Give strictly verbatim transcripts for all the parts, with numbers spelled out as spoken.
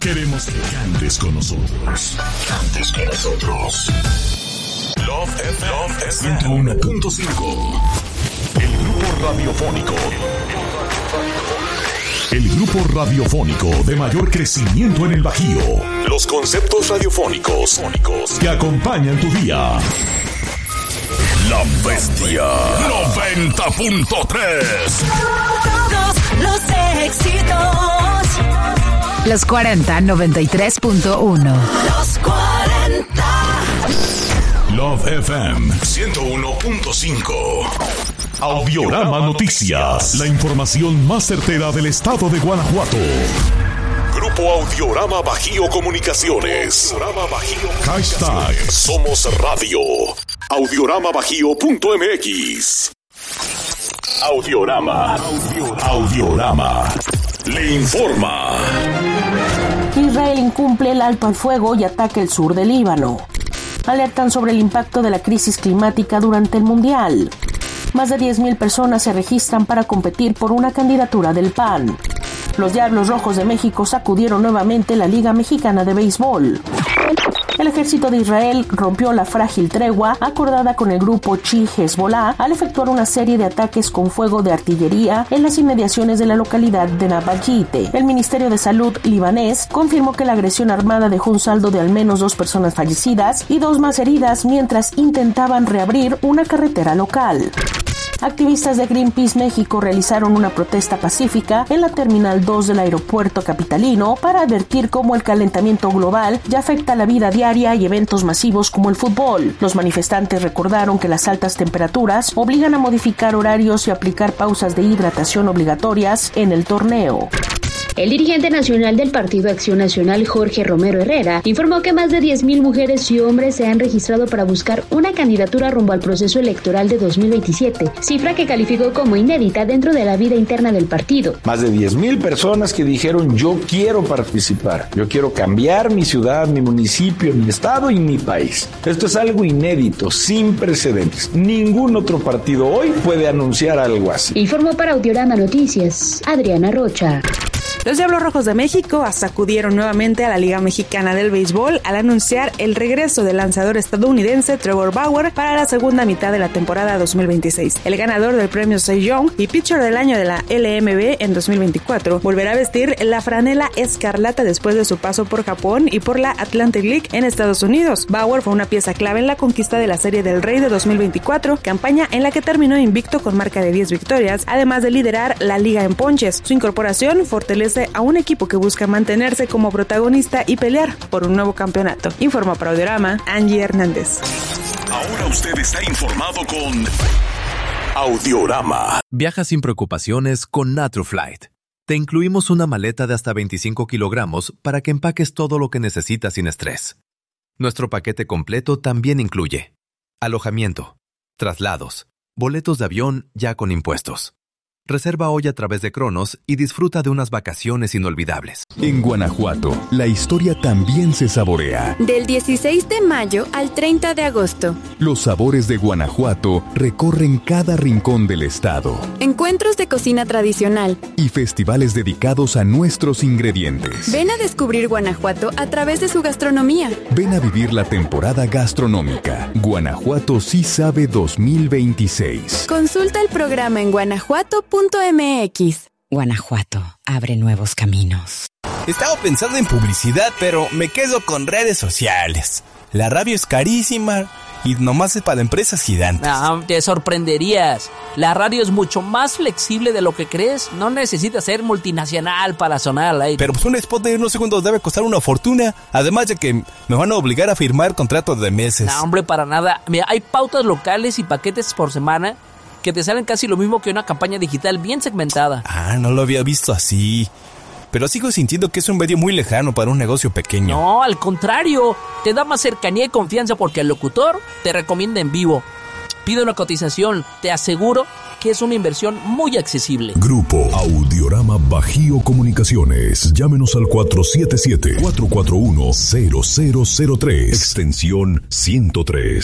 Queremos que cantes con nosotros. Cantes con nosotros. Love F M ciento uno punto cinco. El grupo radiofónico. El grupo radiofónico de mayor crecimiento en el Bajío. Los conceptos radiofónicos que acompañan tu día. La Bestia noventa punto tres. Todos los éxitos. Los cuarenta, noventa y tres punto uno. Los cuarenta. Love F M ciento uno punto cinco. Audiorama Noticias. La información más certera del estado de Guanajuato. Grupo Audiorama Bajío Comunicaciones. Audiorama Bajío. Hashtag Somos Radio. audiorama bajío punto m x. Audiorama. Audiorama. Le informa. Israel incumple el alto al fuego y ataca el sur del Líbano. Alertan sobre el impacto de la crisis climática durante el Mundial. Más de diez mil personas se registran para competir por una candidatura del P A N. Los Diablos Rojos de México sacudieron nuevamente la Liga Mexicana de Béisbol. El ejército de Israel rompió la frágil tregua acordada con el grupo Chi Hezbollah al efectuar una serie de ataques con fuego de artillería en las inmediaciones de la localidad de Nabayite. El Ministerio de Salud libanés confirmó que la agresión armada dejó un saldo de al menos dos personas fallecidas y dos más heridas mientras intentaban reabrir una carretera local. Activistas de Greenpeace México realizaron una protesta pacífica en la Terminal dos del aeropuerto capitalino para advertir cómo el calentamiento global ya afecta la vida diaria y eventos masivos como el fútbol. Los manifestantes recordaron que las altas temperaturas obligan a modificar horarios y aplicar pausas de hidratación obligatorias en el torneo. El dirigente nacional del Partido Acción Nacional, Jorge Romero Herrera, informó que más de diez mil mujeres y hombres se han registrado para buscar una candidatura rumbo al proceso electoral de dos mil veintisiete, cifra que calificó como inédita dentro de la vida interna del partido. Más de diez mil personas que dijeron yo quiero participar, yo quiero cambiar mi ciudad, mi municipio, mi estado y mi país. Esto es algo inédito, sin precedentes. Ningún otro partido hoy puede anunciar algo así. Informó para Audiorama Noticias, Adriana Rocha. Los Diablos Rojos de México sacudieron nuevamente a la Liga Mexicana del Béisbol al anunciar el regreso del lanzador estadounidense Trevor Bauer para la segunda mitad de la temporada dos mil veintiséis. El ganador del premio Cy Young y pitcher del año de la L M B en dos mil veinticuatro volverá a vestir la franela escarlata después de su paso por Japón y por la Atlantic League en Estados Unidos. Bauer fue una pieza clave en la conquista de la Serie del Rey de dos mil veinticuatro, campaña en la que terminó invicto con marca de diez victorias, además de liderar la liga en ponches. Su incorporación fortalece a un equipo que busca mantenerse como protagonista y pelear por un nuevo campeonato. Informó para Audiorama, Angie Hernández. Ahora usted está informado con Audiorama. Viaja sin preocupaciones con Naturflight. Te incluimos una maleta de hasta veinticinco kilogramos para que empaques todo lo que necesitas sin estrés. Nuestro paquete completo también incluye alojamiento, traslados, boletos de avión ya con impuestos. Reserva hoy a través de Cronos y disfruta de unas vacaciones inolvidables. En Guanajuato, la historia también se saborea. Del dieciséis de mayo al treinta de agosto. Los sabores de Guanajuato recorren cada rincón del estado. Encuentros de cocina tradicional. Y festivales dedicados a nuestros ingredientes. Ven a descubrir Guanajuato a través de su gastronomía. Ven a vivir la temporada gastronómica. Guanajuato sí sabe dos mil veintiséis. Consulta el programa en guanajuato punto m x. Guanajuato abre nuevos caminos. Estaba pensando en publicidad, pero me quedo con redes sociales. La radio es carísima y nomás es para empresas gigantes. No, te sorprenderías. La radio es mucho más flexible de lo que crees. No necesitas ser multinacional para sonar al aire. Pero pues un spot de unos segundos debe costar una fortuna. Además de que me van a obligar a firmar contratos de meses. No, hombre, para nada. Mira, hay pautas locales y paquetes por semana que te salen casi lo mismo que una campaña digital bien segmentada. Ah, no lo había visto así. Pero sigo sintiendo que es un medio muy lejano para un negocio pequeño. No, al contrario. Te da más cercanía y confianza porque el locutor te recomienda en vivo. Pide una cotización. Te aseguro que es una inversión muy accesible. Grupo Audiorama Bajío Comunicaciones. Llámenos al cuatro siete siete, cuatro cuatro uno, cero cero cero tres. Extensión ciento tres.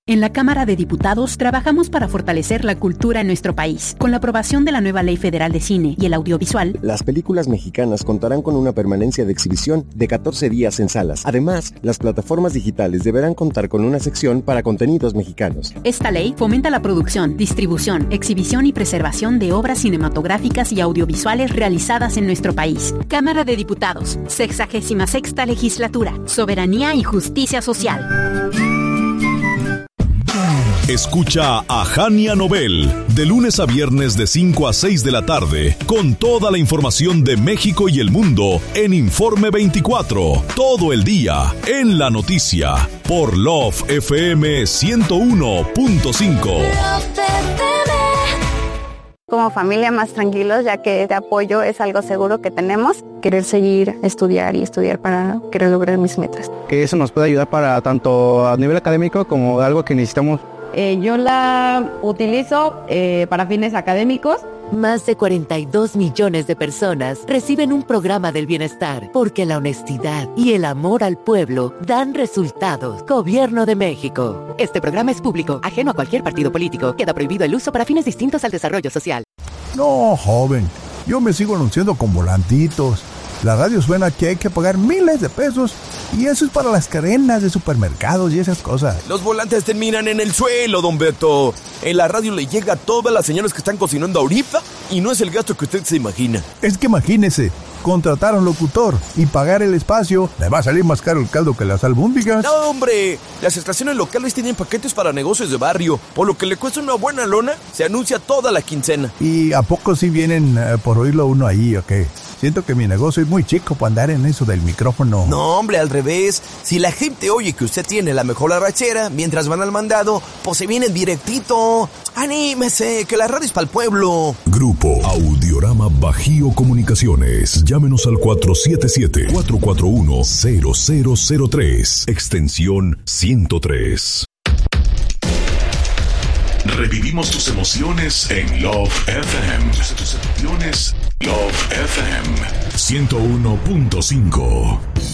En la Cámara de Diputados trabajamos para fortalecer la cultura en nuestro país. Con la aprobación de la nueva Ley Federal de Cine y el Audiovisual, las películas mexicanas contarán con una permanencia de exhibición de catorce días en salas. Además, las plataformas digitales deberán contar con una sección para contenidos mexicanos. Esta ley fomenta la producción, distribución, exhibición y preservación de obras cinematográficas y audiovisuales realizadas en nuestro país. Cámara de Diputados, sexagésima sexta Legislatura, Soberanía y Justicia Social. Escucha a Jania Nobel de lunes a viernes de cinco a seis de la tarde con toda la información de México y el mundo en Informe veinticuatro, todo el día en la noticia por Love F M ciento uno punto cinco. Como familia más tranquilos, ya que este apoyo es algo seguro que tenemos. Querer seguir, estudiar y estudiar para querer lograr mis metas. Que eso nos puede ayudar para tanto a nivel académico como algo que necesitamos. Eh, yo la utilizo eh, para fines académicos. Más de cuarenta y dos millones de personas reciben un programa del bienestar porque la honestidad y el amor al pueblo dan resultados. Gobierno de México. Este programa es público, ajeno a cualquier partido político. Queda prohibido el uso para fines distintos al desarrollo social. No, joven, yo me sigo anunciando con volantitos. La radio suena que hay que pagar miles de pesos y eso es para las cadenas de supermercados y esas cosas. Los volantes terminan en el suelo, don Beto. En la radio le llega a todas las señoras que están cocinando ahorita y no es el gasto que usted se imagina. Es que imagínese, contratar a un locutor y pagar el espacio, le va a salir más caro el caldo que las albóndigas. No, hombre, las estaciones locales tienen paquetes para negocios de barrio, por lo que le cuesta una buena lona, se anuncia toda la quincena. ¿Y a poco sí vienen eh, por oírlo uno ahí o qué? Siento que mi negocio es muy chico para andar en eso del micrófono. No, hombre, al revés. Si la gente oye que usted tiene la mejor arrachera mientras van al mandado, pues se vienen directito. ¡Anímese, que la radio es para el pueblo! Grupo Audiorama Bajío Comunicaciones. Llámenos al cuatro siete siete, cuatro cuatro uno, cero cero cero tres, extensión ciento tres. Revivimos tus emociones en Love F M. Tus emociones, Love F M ciento uno punto cinco.